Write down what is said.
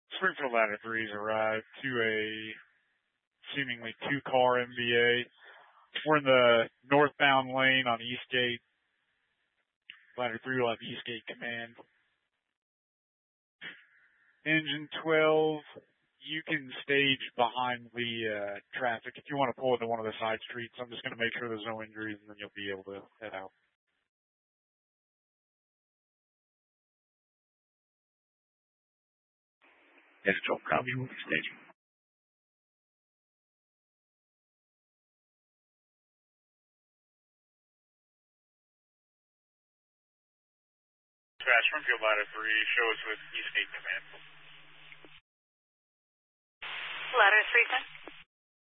Springfield Ladder 3's arrived to a seemingly two-car MVA. We're in the northbound lane on Eastgate. Ladder 3 will have Eastgate command. Engine 12, you can stage behind the traffic if you want to pull into one of the side streets. I'm just going to make sure there's no injuries, and then you'll be able to head out. Yes, 12 copy. We'll be staging. Dispatch, Springfield Ladder 3, show us with Eastgate command. Ladder 3, 10.